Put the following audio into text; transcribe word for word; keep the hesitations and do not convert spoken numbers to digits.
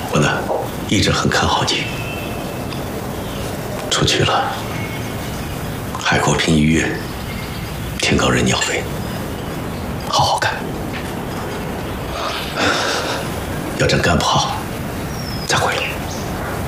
我呢，一直很看好你。出去了，海国平医院，天高任鸟飞，好好干。要真干不好，再回来。